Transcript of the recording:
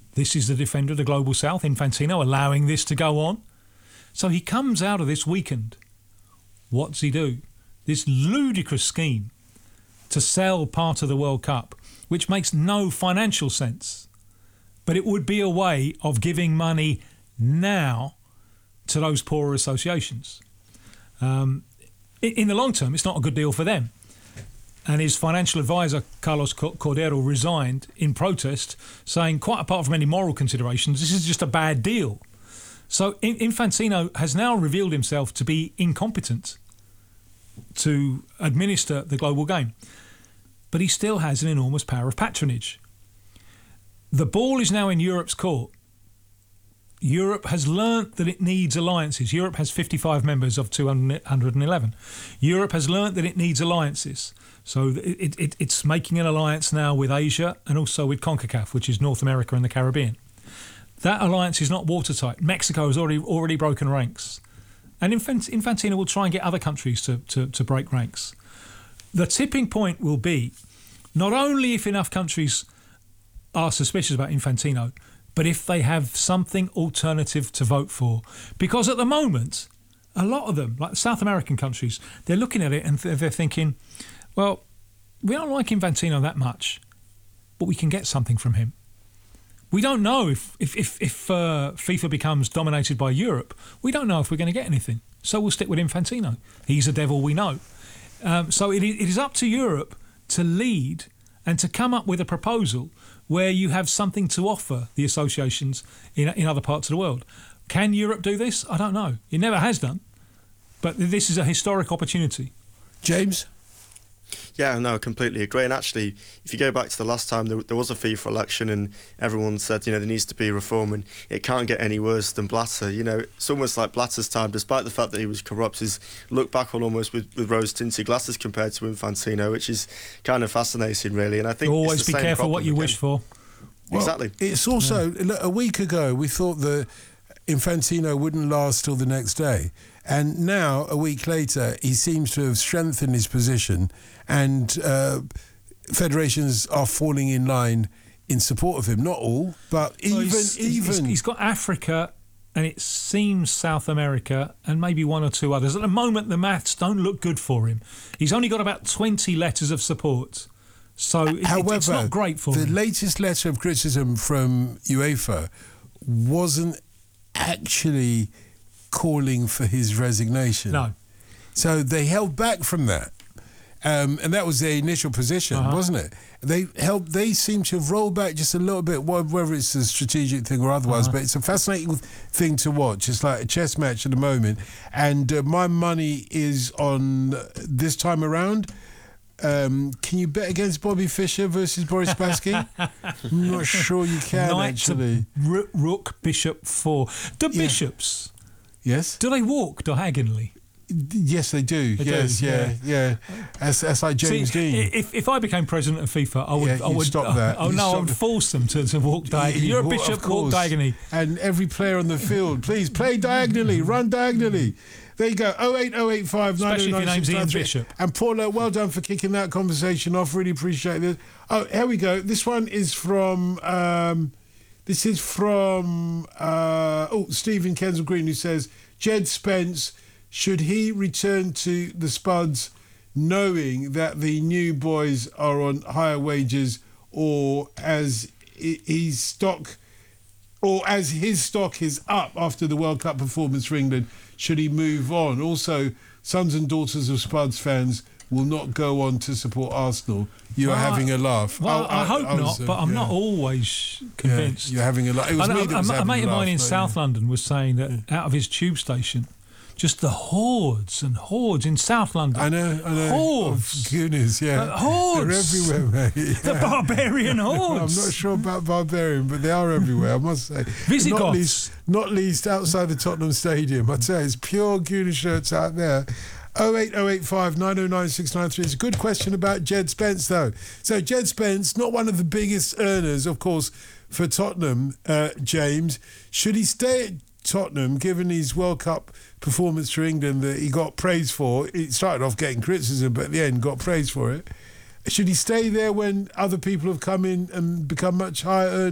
This is the defender of the Global South, Infantino, allowing this to go on. So he comes out of this weakened. What's he do? This ludicrous scheme to sell part of the World Cup, which makes no financial sense. But it would be a way of giving money now to those poorer associations. In the long term, it's not a good deal for them. And his financial advisor, Carlos Cordero, resigned in protest, saying, quite apart from any moral considerations, this is just a bad deal. So Infantino has now revealed himself to be incompetent to administer the global game. But he still has an enormous power of patronage. The ball is now in Europe's court. Europe has learnt that it needs alliances. Europe has 55 members of 211. Europe has learnt that it needs alliances. So it's making an alliance now with Asia and also with CONCACAF, which is North America and the Caribbean. That alliance is not watertight. Mexico has already broken ranks. And Infantino will try and get other countries to break ranks. The tipping point will be not only if enough countries are suspicious about Infantino, but if they have something alternative to vote for. Because at the moment, a lot of them, like South American countries, they're looking at it and they're thinking, well, we don't like Infantino that much, but we can get something from him. We don't know if FIFA becomes dominated by Europe, we don't know if we're going to get anything. So we'll stick with Infantino. He's a devil we know. So it is up to Europe to lead and to come up with a proposal where you have something to offer the associations in other parts of the world. Can Europe do this? I don't know. It never has done. But this is a historic opportunity. James? Yeah, no, I completely agree. And actually, if you go back to the last time there was a FIFA election and everyone said, there needs to be reform and it can't get any worse than Blatter. It's almost like Blatter's time, despite the fact that he was corrupt, is looked back on almost with rose-tinted glasses compared to Infantino, which is kind of fascinating, really. And I think always be careful what you wish for. Well, exactly. It's also, a week ago, we thought that Infantino wouldn't last till the next day. And now, a week later, he seems to have strengthened his position and federations are falling in line in support of him. Not all, but even... He's got Africa and it seems South America and maybe one or two others. At the moment, the maths don't look good for him. He's only got about 20 letters of support. So however, it's not great for him. The latest letter of criticism from UEFA wasn't actually calling for his resignation. No. So they held back from that. And that was their initial position, wasn't it? They seem to have rolled back just a little bit, whether it's a strategic thing or otherwise, but it's a fascinating thing to watch. It's like a chess match at the moment. And my money is on this time around. Can you bet against Bobby Fischer versus Boris Spassky? I'm not sure you can, actually. Rook, Bishop, 4. The bishops, yes, do they walk diagonally? Yes, they do. Yes, yeah. That's like James Dean. If I became president of FIFA, I would stop that. I would force them to walk diagonally. You're a bishop, walk diagonally. And every player on the field, please play diagonally, run diagonally. There you go, 08085 Especially if your name's Ian Bishop. And Paula, well done for kicking that conversation off. Really appreciate this. Oh, here we go. This one is from Stephen Kensal Green, who says, Jed Spence, should he return to the Spuds knowing that the new boys are on higher wages, or as his stock is up after the World Cup performance for England, should he move on? Also, sons and daughters of Spuds fans will not go on to support Arsenal. You are having a laugh. Well, I hope not, but I'm not always convinced. Yeah, you're having a laugh. It was me that was having a mate of mine in South you? London was saying that out of his tube station, just the hordes and hordes in South London. I know. Hordes. Oh, goodness, yeah. Hordes. They're everywhere, mate. Yeah. The barbarian hordes. I'm not sure about barbarian, but they are everywhere, I must say. Visigoths. Not least outside the Tottenham Stadium. I'd say it's pure Gooner shirts out there. 08085 909 693. It's a good question about Jed Spence, though. So Jed Spence, not one of the biggest earners, of course, for Tottenham, James. Should he stay at Tottenham, given his World Cup performance for England that he got praise for? It started off getting criticism, but at the end got praise for it. Should he stay there when other people have come in and become much higher earners?